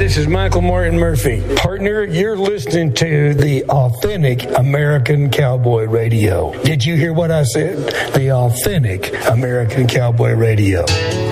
this is Michael Martin Murphey. Partner, you're listening to the Authentic American Cowboy Radio. Did you hear what I said? The Authentic American Cowboy Radio.